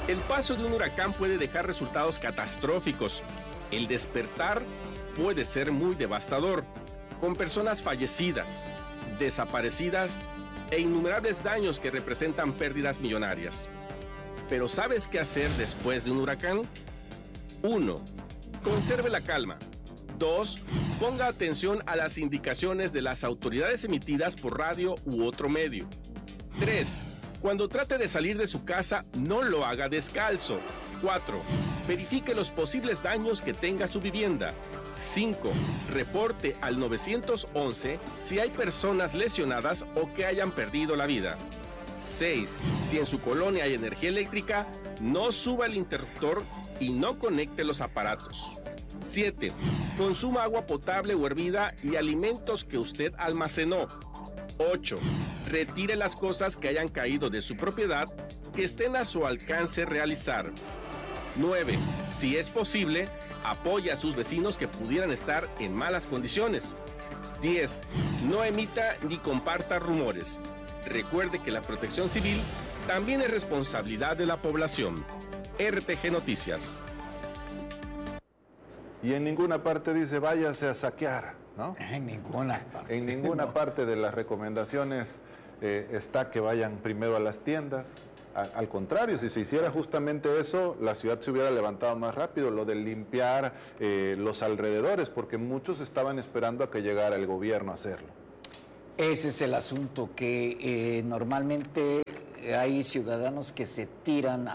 El paso de un huracán puede dejar resultados catastróficos. El despertar puede ser muy devastador, con personas fallecidas, desaparecidas e innumerables daños que representan pérdidas millonarias. Pero ¿sabes qué hacer después de un huracán? 1. Conserve la calma. 2. Ponga atención a las indicaciones de las autoridades emitidas por radio u otro medio. 3. Cuando trate de salir de su casa, no lo haga descalzo. 4. Verifique los posibles daños que tenga su vivienda. 5. Reporte al 911 si hay personas lesionadas o que hayan perdido la vida. 6. Si en su colonia hay energía eléctrica, no suba el interruptor y no conecte los aparatos. 7. Consuma agua potable o hervida y alimentos que usted almacenó. 8. Retire las cosas que hayan caído de su propiedad que estén a su alcance realizar. 9. Si es posible, apoye a sus vecinos que pudieran estar en malas condiciones. 10. No emita ni comparta rumores. Recuerde que la protección civil también es responsabilidad de la población. RTG Noticias. Y en ninguna parte dice váyase a saquear, ¿no? En ninguna parte. En ninguna parte de las recomendaciones está que vayan primero a las tiendas. Al contrario, si se hiciera justamente eso, la ciudad se hubiera levantado más rápido, lo de limpiar los alrededores, porque muchos estaban esperando a que llegara el gobierno a hacerlo. Ese es el asunto, que normalmente hay ciudadanos que se tiran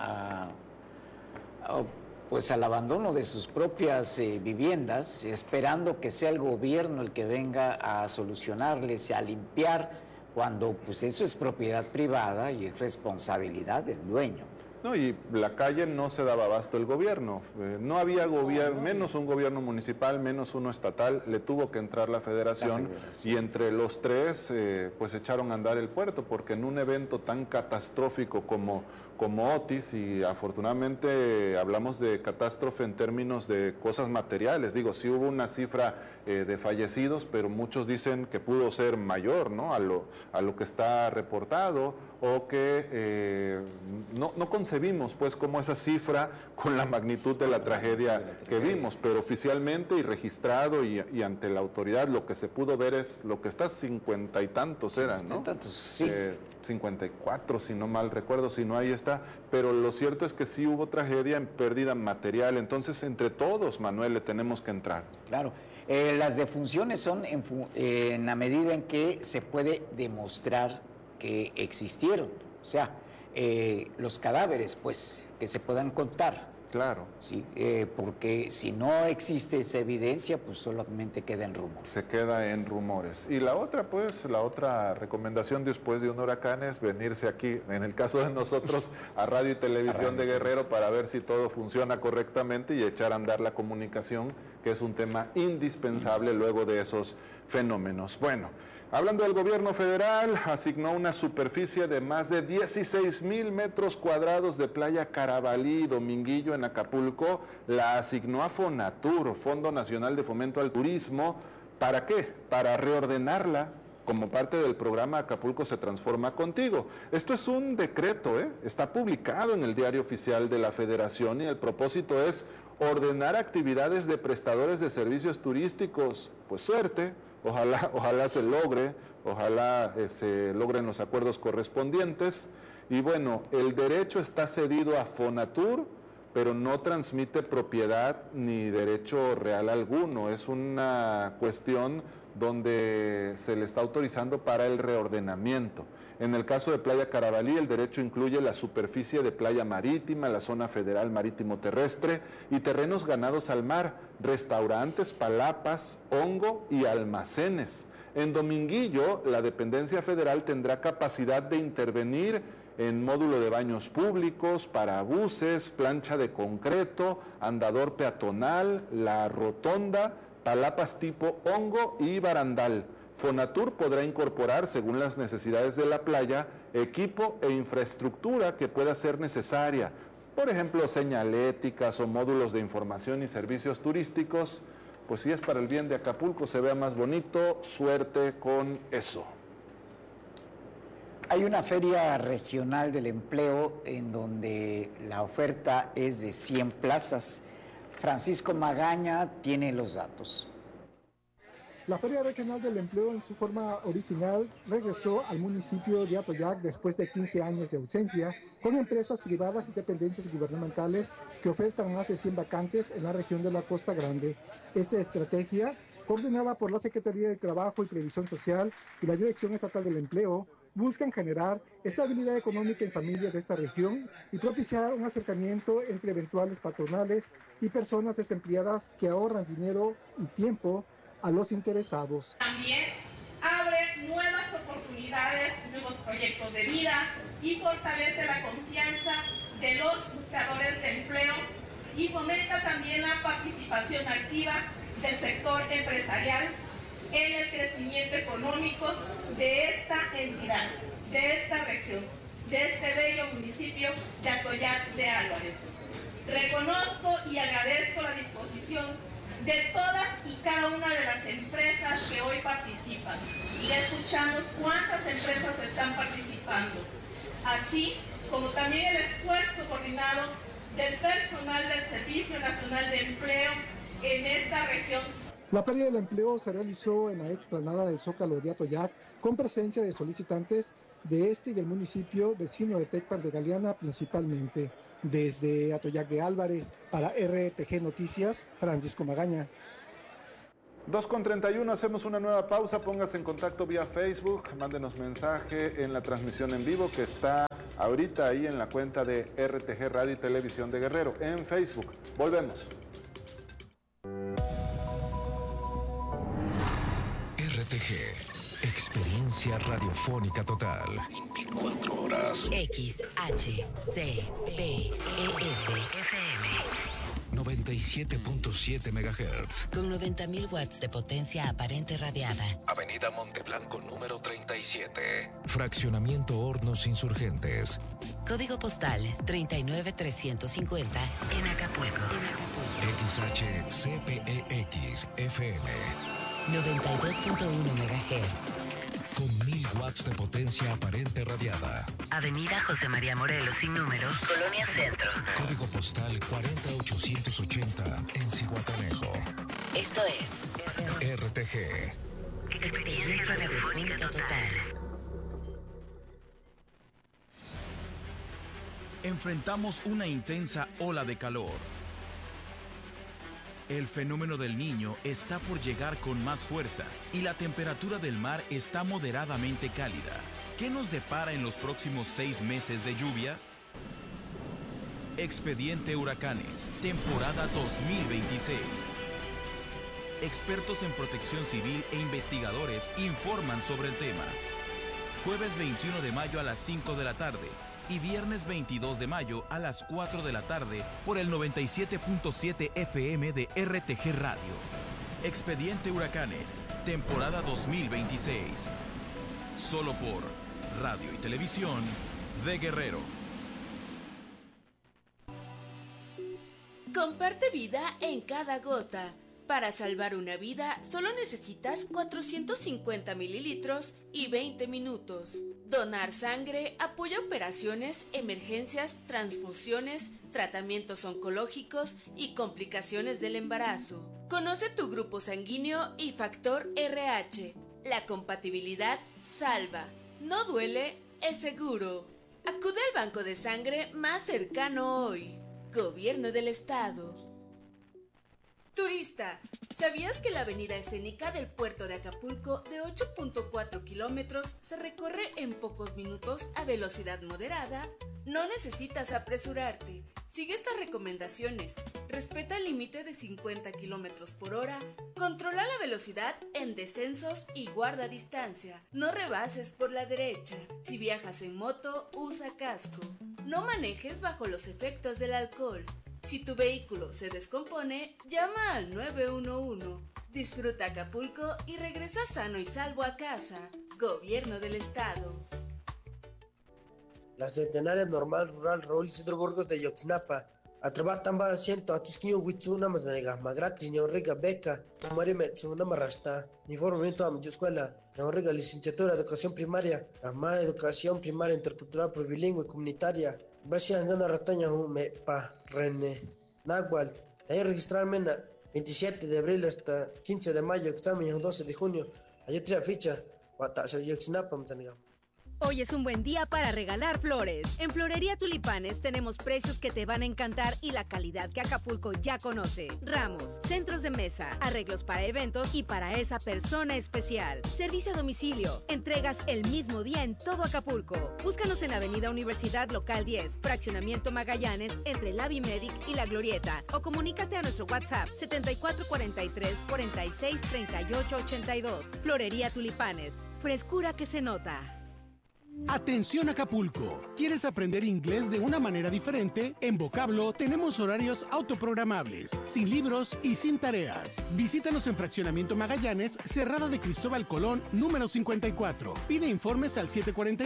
pues al abandono de sus propias viviendas, esperando que sea el gobierno el que venga a solucionarles, a limpiar, cuando pues eso es propiedad privada y es responsabilidad del dueño. No, y la calle no se daba abasto el gobierno. No había gobierno, menos un gobierno municipal, menos uno estatal, le tuvo que entrar la federación. Y entre los tres pues echaron a andar el puerto, porque en un evento tan catastrófico como Otis, y afortunadamente hablamos de catástrofe en términos de cosas materiales, digo, sí hubo una cifra de fallecidos, pero muchos dicen que pudo ser mayor, ¿no? a lo que está reportado, o que no concebimos pues como esa cifra con la magnitud de la tragedia que vimos, pero oficialmente y registrado y ante la autoridad lo que se pudo ver es lo que está 50 y tantos eran, ¿no? 54 si no mal recuerdo, si no ahí está, pero lo cierto es que sí hubo tragedia en pérdida material, entonces entre todos, Manuel, le tenemos que entrar. Claro, las defunciones son en la medida en que se puede demostrar que existieron, o sea, los cadáveres, pues, que se puedan contar. Claro. Sí, porque si no existe esa evidencia, pues solamente queda en rumores. Se queda en rumores. Y la otra, pues, la otra recomendación después de un huracán es venirse aquí, en el caso de nosotros, a Radio y Televisión de Guerrero para ver si todo funciona correctamente y echar a andar la comunicación, que es un tema indispensable luego de esos fenómenos. Bueno, hablando del gobierno federal, asignó una superficie de más de 16,000 metros cuadrados de playa Carabalí y Dominguillo en Acapulco, la asignó a Fonatur, Fondo Nacional de Fomento al Turismo. ¿Para qué? Para reordenarla como parte del programa Acapulco se transforma contigo. Esto es un decreto, está publicado en el Diario Oficial de la Federación y el propósito es ordenar actividades de prestadores de servicios turísticos. Pues suerte. Ojalá se logre, ojalá se logren los acuerdos correspondientes. Y bueno, el derecho está cedido a Fonatur, pero no transmite propiedad ni derecho real alguno. Es una cuestión donde se le está autorizando para el reordenamiento. En el caso de Playa Carabalí, el derecho incluye la superficie de playa marítima, la zona federal marítimo terrestre y terrenos ganados al mar, restaurantes, palapas, hongo y almacenes. En Dominguillo, la dependencia federal tendrá capacidad de intervenir en módulo de baños públicos, parabuses, plancha de concreto, andador peatonal, la rotonda, palapas tipo hongo y barandal. Fonatur podrá incorporar, según las necesidades de la playa, equipo e infraestructura que pueda ser necesaria. Por ejemplo, señaléticas o módulos de información y servicios turísticos. Pues si es para el bien de Acapulco, se vea más bonito, suerte con eso. Hay una feria regional del empleo en donde la oferta es de 100 plazas. Francisco Magaña tiene los datos. La Feria Regional del Empleo en su forma original regresó al municipio de Atoyac después de 15 años de ausencia, con empresas privadas y dependencias gubernamentales que ofertan más de 100 vacantes en la región de la Costa Grande. Esta estrategia, coordinada por la Secretaría de Trabajo y Previsión Social y la Dirección Estatal del Empleo, buscan generar estabilidad económica en familias de esta región y propiciar un acercamiento entre eventuales patronales y personas desempleadas que ahorran dinero y tiempo a los interesados. También abre nuevas oportunidades, nuevos proyectos de vida y fortalece la confianza de los buscadores de empleo y fomenta también la participación activa del sector empresarial en el crecimiento económico de esta entidad, de esta región, de este bello municipio de Atoyac de Álvarez. Reconozco y agradezco la disposición de todas y cada una de las empresas que hoy participan. Ya escuchamos cuántas empresas están participando, así como también el esfuerzo coordinado del personal del Servicio Nacional de Empleo en esta región. La Feria del Empleo se realizó en la explanada del Zócalo de Atoyac con presencia de solicitantes de este y del municipio vecino de Tecpan de Galeana principalmente. Desde Atoyac de Álvarez, para RTG Noticias, Francisco Magaña. 2:31, hacemos una nueva pausa, póngase en contacto vía Facebook, mándenos mensaje en la transmisión en vivo que está ahorita ahí en la cuenta de RTG Radio y Televisión de Guerrero, en Facebook. Volvemos. RTG, experiencia radiofónica total. 24 horas. XHCPES-FM 97.7 MHz. con 90.000 watts de potencia aparente radiada. Avenida Monteblanco número 37. Fraccionamiento Hornos Insurgentes. Código postal 39350 en Acapulco. XHCPEX-FM 92.1 MHz. con 1000 watts de potencia aparente radiada. Avenida José María Morelos sin número, Colonia Centro. Código postal 40880 en Zihuatanejo. Esto es RTG. Experiencia radiofónica total. Enfrentamos una intensa ola de calor. El fenómeno del Niño está por llegar con más fuerza y la temperatura del mar está moderadamente cálida. ¿Qué nos depara en los próximos 6 meses de lluvias? Expediente Huracanes, temporada 2026. Expertos en protección civil e investigadores informan sobre el tema. Jueves 21 de mayo a las 5 de la tarde. Y viernes 22 de mayo a las 4 de la tarde por el 97.7 FM de RTG Radio. Expediente Huracanes, temporada 2026. Solo por Radio y Televisión de Guerrero. Comparte vida en cada gota. Para salvar una vida, solo necesitas 450 mililitros y 20 minutos. Donar sangre apoya operaciones, emergencias, transfusiones, tratamientos oncológicos y complicaciones del embarazo. Conoce tu grupo sanguíneo y factor RH. La compatibilidad salva. No duele, es seguro. Acude al banco de sangre más cercano hoy. Gobierno del Estado. Turista, ¿sabías que la avenida escénica del puerto de Acapulco de 8.4 kilómetros se recorre en pocos minutos a velocidad moderada? No necesitas apresurarte. Sigue estas recomendaciones. Respeta el límite de 50 kilómetros por hora. Controla la velocidad en descensos y guarda distancia. No rebases por la derecha. Si viajas en moto, usa casco. No manejes bajo los efectos del alcohol. Si tu vehículo se descompone, llama al 911. Disfruta Acapulco y regresa sano y salvo a casa. Gobierno del Estado. La Centenaria Normal Rural Raúl Isidro Burgos de Yotzinapa, Atrabatan siento a tus niños wichuna más ma gratis ni orrega beca, tomare metsuna marrasta, ni formamiento a mi escuela, ni orrega licenciatura de educación primaria, ama educación primaria intercultural bilingüe comunitaria, basi andando rataña me pa rene, nahual, ahí registrarme en 27 de abril hasta 15 de mayo, examen en 12 de junio, hay otra ficha, guatazo y exinapam zanigam. Hoy es un buen día para regalar flores. En Florería Tulipanes tenemos precios que te van a encantar y la calidad que Acapulco ya conoce. Ramos, centros de mesa, arreglos para eventos y para esa persona especial. Servicio a domicilio, entregas el mismo día en todo Acapulco. Búscanos en Avenida Universidad Local 10, Fraccionamiento Magallanes, entre la Bimedic y La Glorieta. O comunícate a nuestro WhatsApp 7443 46 38 82. Florería Tulipanes, frescura que se nota. Atención Acapulco, ¿quieres aprender inglés de una manera diferente? En Vocablo tenemos horarios autoprogramables, sin libros y sin tareas. Visítanos en Fraccionamiento Magallanes, Cerrada de Cristóbal Colón, número 54. Pide informes al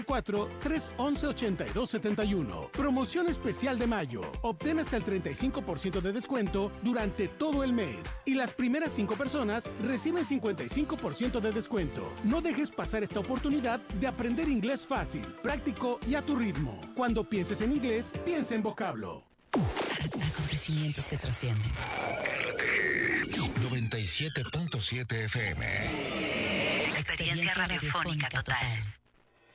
744-311-8271. Promoción especial de mayo. Obtén hasta el 35% de descuento durante todo el mes. Y las primeras 5 personas reciben 55% de descuento. No dejes pasar esta oportunidad de aprender inglés fácil, práctico y a tu ritmo. Cuando pienses en inglés, piensa en Vocablo. Acontecimientos que trascienden. 97.7 FM. Experiencia radiofónica total.